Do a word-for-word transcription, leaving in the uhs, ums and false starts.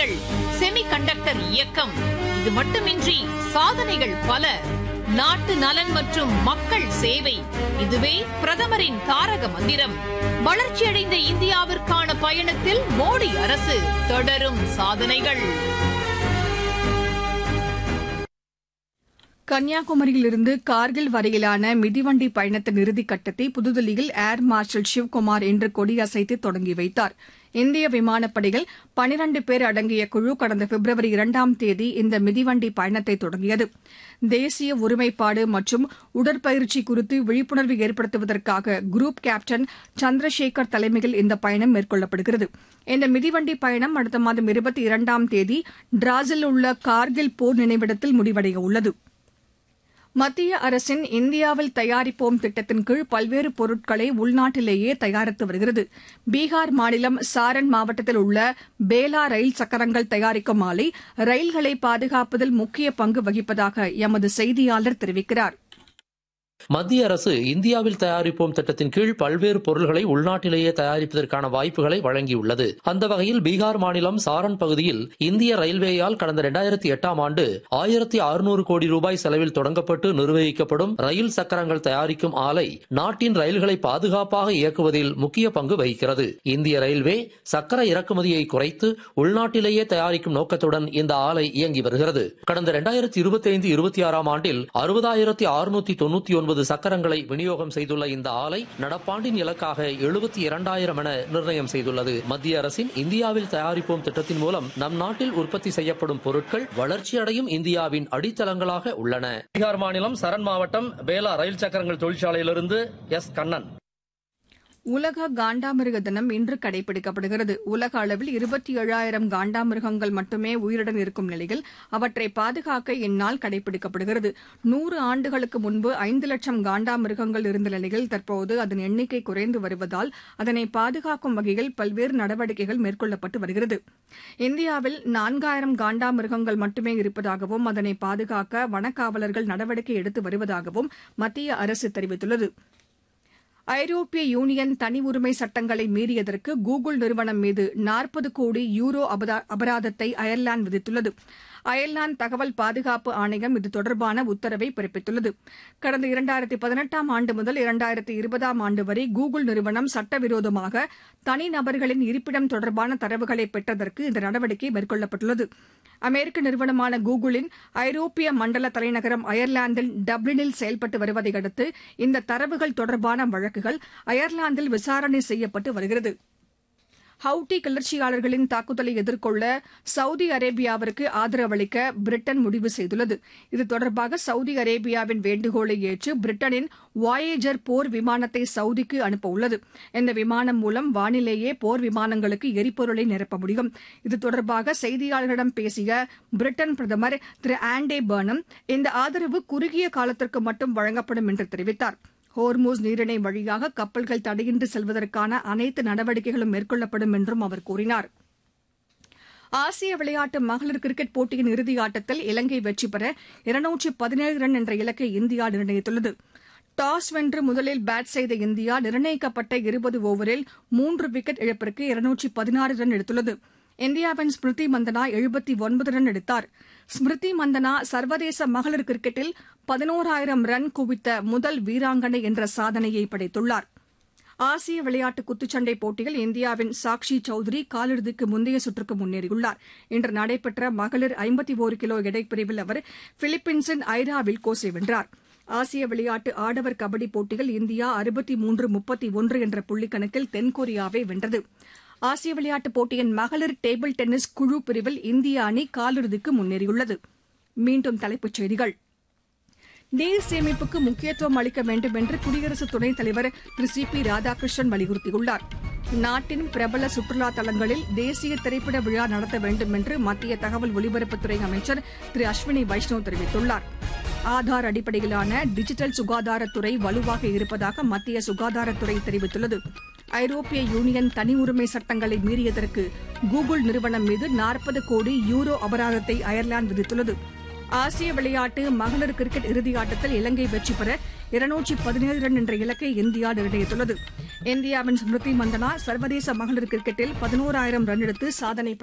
திட்டங்கள், செமிகண்டக்டர் இயக்கம், இது மட்டுமின்றி சாதனைகள் பல. நாட்டு நலன் மற்றும் மக்கள் சேவை, இதுவே பிரதமரின் தாரக மந்திரம். வளர்ச்சியடைந்த இந்தியாவிற்கான பயணத்தில் மோடி அரசு தொடரும் சாதனைகள். கன்னியாகுமரியிலிருந்து கார்கில் வரையிலான மிதிவண்டி பயணத்தின் இறுதிக் கட்டத்தை புதுதில்லியில் ஏர் மார்ஷல் சிவ்குமார் இன்று கொடியசைத்து தொடங்கி வைத்தார். இந்திய விமானப்படையில் பனிரண்டு பேர் அடங்கிய குழு கடந்த பிப்ரவரி இரண்டாம் தேதி இந்த மிதிவண்டி பயணத்தை தொடங்கியது. தேசிய ஒருமைப்பாடு மற்றும் உடற்பயிற்சி குறித்து விழிப்புணர்வு ஏற்படுத்துவதற்காக குரூப் கேப்டன் சந்திரசேகர் தலைமையில் இந்த பயணம் மேற்கொள்ளப்படுகிறது. இந்த மிதிவண்டி பயணம் அடுத்த மாதம் இருபத்தி இரண்டாம் தேதி டிராஸில் உள்ள கார்கில் போர் நினைவிடத்தில் முடிவடைய உள்ளது. மத்திய அரசின் இந்தியாவில் தயாரிப்போம் திட்டத்தின் கீழ் பல்வேறு பொருட்களை உள்நாட்டிலேயே தயாரித்து வருகிறது. பீகார் மாநிலம் சாரன் மாவட்டத்தில் உள்ள பேலா ரயில் சக்கரங்கள் தயாரிக்கும் ஆலை ரயில்களை பாதுகாப்பதில் முக்கிய பங்கு வகிப்பதாக எமது செய்தியாளர் தெரிவிக்கிறார். மத்திய அரசு இந்தியாவில் தயாரிப்போம் திட்டத்தின் கீழ் பல்வேறு பொருள்களை உள்நாட்டிலேயே தயாரிப்பதற்கான வாய்ப்புகளை வழங்கியுள்ளது. அந்த வகையில் பீகார் மாநிலம் சாரன் பகுதியில் இந்திய ரயில்வேயால் கடந்த இரண்டாயிரத்தி எட்டாம் ஆண்டு ஆயிரத்தி அறுநூறு கோடி ரூபாய் செலவில் தொடங்கப்பட்டு நிர்வகிக்கப்படும் ரயில் சக்கரங்கள் தயாரிக்கும் ஆலை நாட்டின் ரயில்களை பாதுகாப்பாக இயக்குவதில் முக்கிய பங்கு வகிக்கிறது. இந்திய ரயில்வே சக்கர இறக்குமதியை குறைத்து உள்நாட்டிலேயே தயாரிக்கும் நோக்கத்துடன் இந்த ஆலை இயங்கி வருகிறது. கடந்த இரண்டாயிரத்தி இருபத்தி ஐந்து இருபத்தி ஆறாம் ஆண்டில் அறுபதாயிரத்தி அறுநூத்தி தொண்ணூத்தி ஒன்பது சக்கரங்களை விநியோகம் செய்துள்ள இந்த ஆலை நடப்பாண்டின் இலக்காக எழுபத்தி இரண்டாயிரம் என நிர்ணயம் செய்துள்ளது. மத்திய அரசின் இந்தியாவில் தயாரிப்போம் திட்டத்தின் மூலம் நம் நாட்டில் உற்பத்தி செய்யப்படும் பொருட்கள் வளர்ச்சியடையும் இந்தியாவின் அடித்தளங்களாக உள்ளன. பீகார் மாநிலம் சரண் மாவட்டம் பேலா ரயில் சக்கரங்கள் தொழிற்சாலையிலிருந்து எஸ் கண்ணன். உலக காண்டாமிருக தினம் இன்று கடைபிடிக்கப்படுகிறது. உலக அளவில் இருபத்தி ஏழாயிரம் காண்டாமிருகங்கள் மட்டுமே உயிருடன் இருக்கும் நிலையில் அவற்றை பாதுகாக்க இந்நாள் கடைபிடிக்கப்படுகிறது. நூறு ஆண்டுகளுக்கு முன்பு ஐந்து லட்சம் காண்டாமிருகங்கள் இருந்த நிலையில் தற்போது அதன் எண்ணிக்கை குறைந்து வருவதால் அதனை பாதுகாக்கும் வகையில் பல்வேறு நடவடிக்கைகள் மேற்கொள்ளப்பட்டு வருகிறது. இந்தியாவில் நான்காயிரம் காண்டாமிருகங்கள் மட்டுமே இருப்பதாகவும் அதனை பாதுகாக்க வனக்காவலர்கள் நடவடிக்கை எடுத்து வருவதாகவும் மத்திய அரசு தெரிவித்துள்ளது. ஐரோப்பிய யூனியன் தனி உரிமை சட்டங்களை மீறியதற்கு கூகுள் நிறுவனம் மீது நாற்பது கோடி யூரோ அபராதத்தை அயர்லாந்து விதித்துள்ளது. அயர்லாந்து தகவல் பாதுகாப்பு ஆணையம் இது தொடர்பான உத்தரவை பிறப்பித்துள்ளது. கடந்த இரண்டாயிரத்தி பதினெட்டாம் ஆண்டு முதல் இரண்டாயிரத்தி இருபதாம் ஆண்டு வரை கூகுள் நிறுவனம் சட்டவிரோதமாக தனிநபர்களின் இருப்பிடம் தொடர்பான தரவுகளை பெற்றதற்கு இந்த நடவடிக்கை மேற்கொள்ளப்பட்டுள்ளது. அமெரிக்க நிறுவனமான கூகுளின் ஐரோப்பிய மண்டல தலைநகரம் அயர்லாந்தில் டப்ளினில் செயல்பட்டு வருவதை அடுத்து இந்த தரவுகள் தொடர்பான வழக்குகள் அயர்லாந்தில் விசாரணை செய்யப்பட்டு வருகிறது. ஹவுட்டி கிளர்ச்சியாளர்களின் தாக்குதலை எதிர்கொள்ள சவுதி அரேபியாவிற்கு ஆதரவளிக்க பிரிட்டன் முடிவு செய்துள்ளது. இது தொடர்பாக சவுதி அரேபியாவின் வேண்டுகோளை ஏற்று பிரிட்டனின் வாயேஜர் போர் விமானத்தை சவுதிக்கு அனுப்ப உள்ளது. இந்த விமானம் மூலம் வானிலேயே போர் விமானங்களுக்கு எரிபொருளை நிரப்ப முடியும். இது தொடர்பாக செய்தியாளர்களிடம் பேசிய பிரிட்டன் பிரதமர் திரு ஆண்டே பர்னம் இந்த ஆதரவு குறுகிய காலத்திற்கு மட்டும் வழங்கப்படும் என்று தெரிவித்தார். ஹோர்மூஸ் நீரிணை வழியாக கப்பல்கள் தடையின்றி செல்வதற்கான அனைத்து நடவடிக்கைகளும் மேற்கொள்ளப்படும் என்றும் அவர் கூறினார். ஆசிய விளையாட்டு மகளிர் கிரிக்கெட் போட்டியின் இறுதி ஆட்டத்தில் இலங்கை வெற்றி பெற இருநூற்று பதினேழு ரன் என்ற இலக்கை இந்தியா நிர்ணயித்துள்ளது. டாஸ் வென்று முதலில் பேட் செய்த இந்தியா நிர்ணயிக்கப்பட்ட இருபது ஓவரில் மூன்று விக்கெட் இழப்பிற்கு இருநூற்று பதினாறு ரன் எடுத்துள்ளது. இந்தியாவின் ஸ்மிருதி மந்தனா எழுபத்தி ஒன்பது ரன் எடுத்தார். ஸ்மிருதி மந்தனா சர்வதேச மகளிர் கிரிக்கெட்டில் பதினோராயிரம் ரன் குவித்த முதல் வீராங்கனை என்ற சாதனையை படைத்துள்ளார். ஆசிய விளையாட்டு குத்துச்சண்டை போட்டியில் இந்தியாவின் சாக்ஷி சௌத்ரி காலிறுதிக்கு முந்தைய சுற்றுக்கு முன்னேறியுள்ளார். இன்று நடைபெற்ற மகளிர் ஐம்பத்தி ஒரு கிலோ எடைப்பிரிவில் அவர் பிலிப்பீன்ஸின் ஐரா வில்கோஸை வென்றார். ஆசிய விளையாட்டு ஆடவர் கபடி போட்டியில் இந்தியா அறுபத்தி மூன்று முப்பத்தி ஒன்று என்ற புள்ளிக்கணக்கில் தென்கொரியாவை வென்றது. ஆசிய விளையாட்டுப் போட்டியின் மகளிர் டேபிள் டென்னிஸ் குழு பிரிவில் இந்திய அணி காலிறுதிக்கு முன்னேறியுள்ளது. மீண்டும் தலைப்புச் செய்திகள். நீர் சேமிப்புக்கு முக்கியத்துவம் அளிக்க வேண்டும் என்று குடியரசு துணைத் தலைவர் திரு சி பி ராதாகிருஷ்ணன் வலியுறுத்தியுள்ளார். நாட்டின் பிரபல சுற்றுலா தலங்களில் தேசிய திரைப்பட விழா நடத்த வேண்டும் என்று மத்திய தகவல் ஒலிபரப்புத்துறை அமைச்சர் திரு அஸ்வினி வைஷ்ணவ் தெரிவித்துள்ளார். ஆதார் அடிப்படையிலான டிஜிட்டல் சுகாதாரத்துறை வலுவாக இருப்பதாக மத்திய சுகாதாரத்துறை தெரிவித்துள்ளது. ஐரோப்பிய யூனியன் தனி உரிமை சட்டங்களை மீறியதற்கு கூகுள் நிறுவனம் மீது நாற்பது கோடி யூரோ அபராதத்தை அயர்லாந்து விதித்துள்ளது. ஆசிய விளையாட்டு மகளிர் கிரிக்கெட் இறுதியாட்டத்தில் இலங்கை வெற்றி பெற இருநூற்று பதினேழு ரன் என்ற இலக்கை இந்தியா நிர்ணயித்துள்ளது. இந்தியாவின் ஸ்மிருதி மந்தனா சர்வதேச மகளிர் கிரிக்கெட்டில் பதினோராயிரம் ரன் எடுத்து சாதனை